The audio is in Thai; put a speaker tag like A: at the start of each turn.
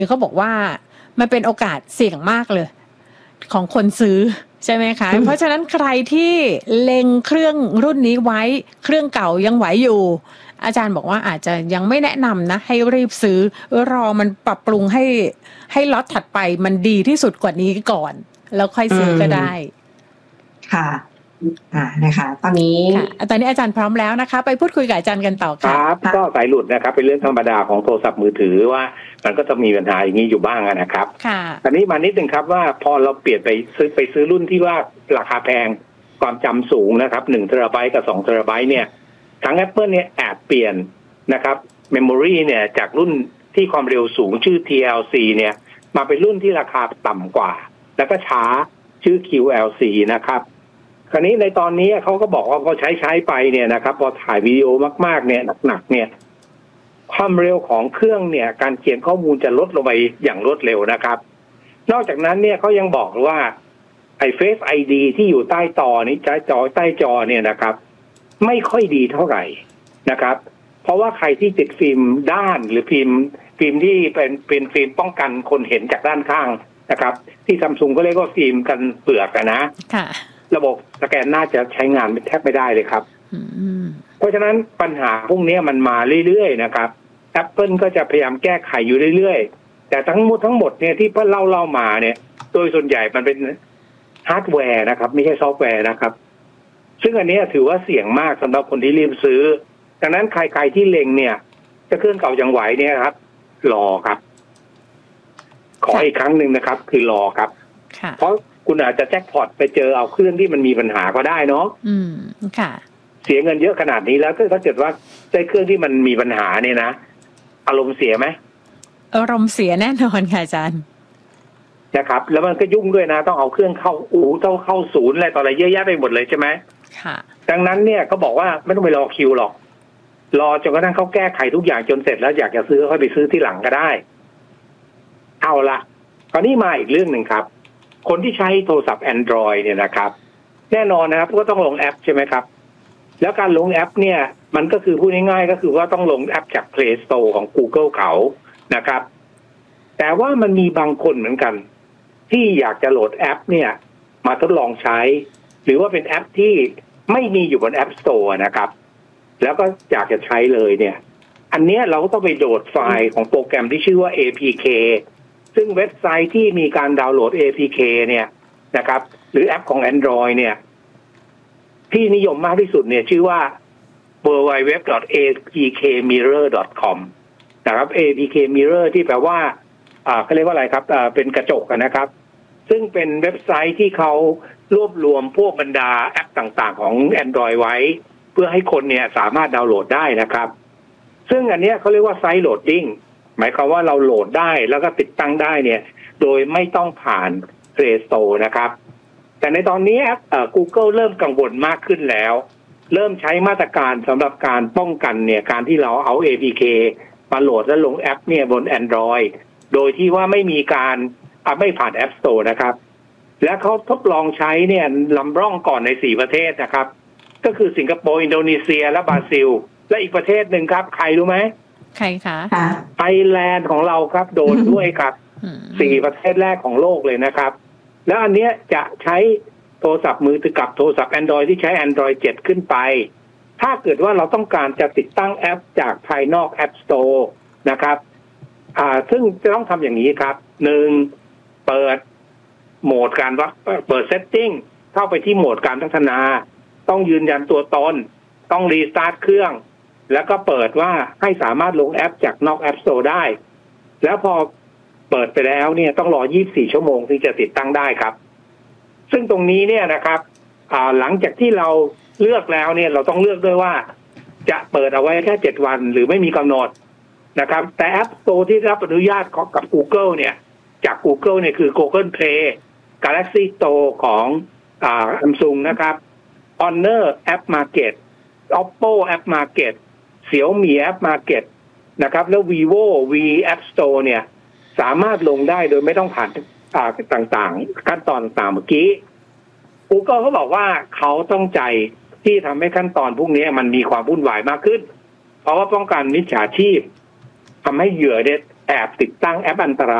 A: เขาบอกว่ามันเป็นโอกาสเสี่ยงมากเลยของคนซื้อใช่ไหมคะเพราะฉะนั้นใครที่เล็งเครื่องรุ่นนี้ไว้เครื่องเก่ายังไหวอยู่อาจารย์บอกว่าอาจจะยังไม่แนะนำนะให้รีบซื้อรอมันปรับปรุงให้ล็อตถัดไปมันดีที่สุดกว่านี้ก่อนแล้วค่อยซื้อก็ได้
B: ค่ะนะคะตอนนี้
A: อาจารย์พร้อมแล้วนะคะไปพูดคุยกับอาจารย์กันต่อค่ะ
C: ครับก็สายหลุดนะครับเป็นเรื่องธรรมดาของโทรศัพท์มือถือว่ามันก็จะมีปัญหาอย่างนี้อยู่บ้างนะครับตอนนี้มานิดนึงครับว่าพอเราเปลี่ยนไปซื้อรุ่นที่ว่าราคาแพงความจำสูงนะครับ1 เทราไบต์กับ2 เทราไบต์เนี่ยทาง Apple เนี่ยแอบเปลี่ยนนะครับเมมโมรีเนี่ยจากรุ่นที่ความเร็วสูงชื่อ TLC เนี่ยมาเป็นรุ่นที่ราคาต่ำกว่าแล้วก็ช้าชื่อ QLC นะครับคราวนี้ในตอนนี้เขาก็บอกว่าพอใช้ไปเนี่ยนะครับพอถ่ายวิดีโอมากๆเนี่ยหนักๆเนี่ยความเร็วของเครื่องเนี่ยการเขียนข้อมูลจะลดลงไปอย่างรวดเร็วนะครับนอกจากนั้นเนี่ยเขายังบอกว่าไอ้ Face ID ที่อยู่ใต้จอนี้ใต้จอเนี่ยนะครับไม่ค่อยดีเท่าไหร่นะครับเพราะว่าใครที่ติดฟิล์มด้านหรือฟิล์มที่เป็นฟิล์มป้องกันคนเห็นจากด้านข้างนะครับที่ Samsung ก็เรียกว่าฟิล์มกันเปลือกนะระบบสแกนหน้าจะใช้งานแทบไม่ได้เลยครับเพราะฉะนั้นปัญหาพวกนี้มันมาเรื่อยๆนะครับ Apple ก็จะพยายามแก้ไขอยู่เรื่อยๆแต่ทั้งหมดเนี่ยที่เพิ่งเล่ามาเนี่ยโดยส่วนใหญ่มันเป็นฮาร์ดแวร์นะครับไม่ใช่ซอฟต์แวร์นะครับซึ่งอันนี้ถือว่าเสี่ยงมากสำหรับคนที่รีบซื้อดังนั้นใครที่เล็งเนี่ยจะเครื่องเก่ายังไหวเนี่ยครับรอครับขออีกครั้งหนึ่งนะครับคือรอครับเพราะคุณอาจจะแจ็คพอตไปเจอเอาเครื่องที่มันมีปัญหาก็ได้เนาะ
A: ค่ะ
C: เสียเงินเยอะขนาดนี้แล้วถ้าเกิดว่าได้เครื่องที่มันมีปัญหาเนี่ยนะอารมณ์เสียไหม
A: อารมณ์เสียแน่นอนค่ะอาจารย์
C: นะครับแล้วมันก็ยุ่งด้วยนะต้องเอาเครื่องเข้าต้องเข้าศูนย์อะไรต่ออะไรเยอะแยะไปหมดเลยใช่ไหม
A: ค่ะ
C: ดังนั้นเนี่ยเขาบอกว่าไม่ต้องไปรอคิวหรอกรอจนกระทั่งเขาแก้ไขทุกอย่างจนเสร็จแล้วอยากจะซื้อค่อยไปซื้อที่หลังก็ได้เอาละตอนนี้มาอีกเรื่องหนึ่งครับคนที่ใช้โทรศัพท์ Android เนี่ยนะครับแน่นอนนะครับก็ต้องลงแอปใช่ไหมครับแล้วการลงแอปเนี่ยมันก็คือพูดง่ายๆก็คือว่าต้องลงแอปจาก Play Store ของ Google เขานะครับแต่ว่ามันมีบางคนเหมือนกันที่อยากจะโหลดแอปเนี่ยมาทดลองใช้หรือว่าเป็นแอปที่ไม่มีอยู่บน App Store นะครับแล้วก็อยากจะใช้เลยเนี่ยอันนี้เราก็ต้องไปโหลดไฟล์ของโปรแกรมที่ชื่อว่า APK ซึ่งเว็บไซต์ที่มีการดาวน์โหลด APK เนี่ยนะครับหรือแอปของ Android เนี่ยที่นิยมมากที่สุดเนี่ยชื่อว่า www.apkmirror.com นะครับ APK Mirror ที่แปลว่าเขาเรียกว่าอะไรครับเป็นกระจกนะครับซึ่งเป็นเว็บไซต์ที่เขารวบรวมพวกบรรดาแอปต่างๆของ Android ไว้เพื่อให้คนเนี่ยสามารถดาวน์โหลดได้นะครับซึ่งอันนี้เขาเรียกว่าไซต์โหลดดิ้งหมายความว่าเราโหลดได้แล้วก็ติดตั้งได้เนี่ยโดยไม่ต้องผ่าน Play Store นะครับแต่ในตอนนี้Google เริ่มกังวลมากขึ้นแล้วเริ่มใช้มาตรการสำหรับการป้องกันเนี่ยการที่เราเอา APK มาโหลดและลงแอปเนี่ยบน Android โดยที่ว่าไม่มีการไม่ผ่าน App Store นะครับและเขาทดลองใช้เนี่ยลำร่องก่อนใน4ประเทศนะครับก็คือสิงคโปร์อินโดนีเซียและบราซิลและอีกประเทศหนึ่งครับใครรู้ไหม
A: ใครคะ
C: ไทยแลนด์ของเราครับโดนด้วยครับ4ประเทศแรกของโลกเลยนะครับแล้วอันเนี้ยจะใช้โทรศัพท์มือถือกับโทรศัพท์ Android ที่ใช้ Android 7 ขึ้นไปถ้าเกิดว่าเราต้องการจะติดตั้งแอปจากภายนอก App Store นะครับซึ่งจะต้องทำอย่างนี้ครับ1เปิดโหมดการเปิด setting เข้าไปที่โหมดการพัฒนาต้องยืนยันตัวตนต้องรีสตาร์ทเครื่องแล้วก็เปิดว่าให้สามารถลงแอปจากนอก App Store ได้แล้วพอเปิดไปแล้วเนี่ยต้องรอ24ชั่วโมงถึงจะติดตั้งได้ครับซึ่งตรงนี้เนี่ยนะครับหลังจากที่เราเลือกแล้วเนี่ยเราต้องเลือกด้วยว่าจะเปิดเอาไว้แค่7วันหรือไม่มีกำหนดนะครับแต่ App Store ที่รับอนุญาตกับ Google เนี่ยจาก Google เนี่ยคือ Google Play Galaxy Store ของSamsung นะครับ Honor App Market Oppo App Market Xiaomi App Market นะครับแล้ว Vivo V App Store เนี่ยสามารถลงได้โดยไม่ต้องผ่านต่างๆขั้นตอนต่างๆเมื่อกี้ Google เขาบอกว่าเขาต้องใจที่ทำให้ขั้นตอนพวกนี้มันมีความวุ่นวายมากขึ้นเพราะว่าป้องกันมิจฉาชีพทำให้เหยื่อแอบติดตั้งแอปอันตราย